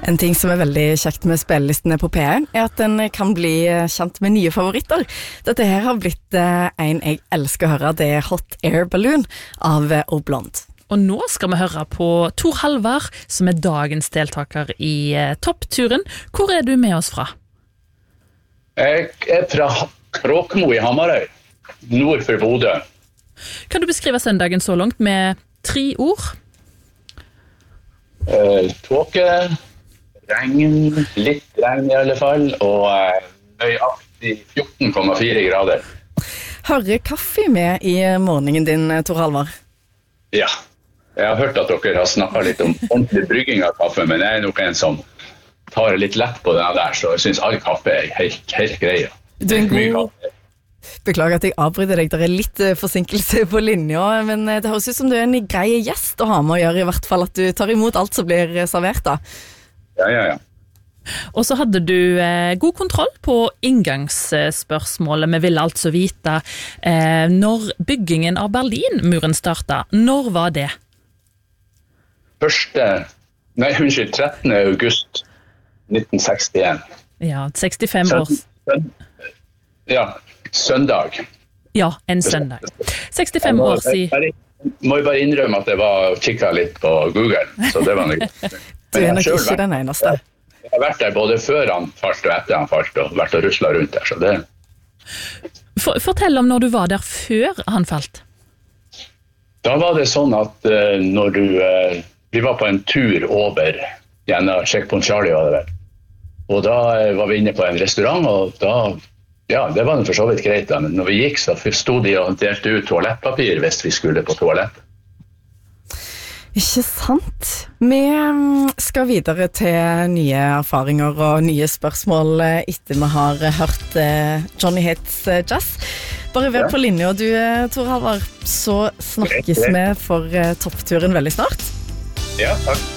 En ting som veldig kjekt med spillelistene på P1 at den kan bli kjent med nye favoritter. Dette her har blitt en jeg elsker å høre, det Hot Air Balloon av Oblond. Og nå skal vi høre på Tor Halvard, som dagens deltaker i toppturen. Hvor du med oss fra? Jeg fra Råkmo i Hamarøy, nord for Bodø. Kan du beskrive søndagen så langt med 3 ord? Tåke, regn, litt regn i alle fall, og nøyaktig 14,4 grader. Hører kaffe med i morgenen din, Tor Halvard? Ja, jeg har hørt at dere har snakket litt om ordentlig brygging av kaffe, men jeg nok en som tar litt lett på denne der, så jeg synes all kaffe helt greie. Du en god... Beklager at jeg avbryter deg, det litt forsinkelse på linja, men det høres ut som du en grei gjest å ha med å gjøre, i hvert fall at du tar imot alt som blir servert da. Ja. Og så hadde du god kontroll på inngangsspørsmålet. Vi ville altså vite når byggingen av Berlinmuren startet. Når var det? 13. august 1961. Ja, 65 år. Ja, søndag. Ja, en søndag. 65 år siden. Må jeg bare innrømme at jeg var kikket litt på Google, så det var noe. Du nok ikke den eneste. Jeg har vært der både før han falt og etter han falt, og vært og ruslet rundt der, så det... Fortell om når du var der før han falt. Da var det sånn at når vi var på en tur over gjennom Checkpoint Charlie, var det vel. Og da var vi inne på en restaurant, og da... Ja, det var for så vidt greit da, men når vi gikk så stod de og delte ut toalettpapir hvis vi skulle på toalett. Ikke sant? Vi skal videre til nye erfaringer og nye spørsmål etter vi har hørt Johnny Hits Jazz. Bare vær på linje, og du, Tor Halvard, så snakkes vi for toppturen veldig snart. Ja, takk.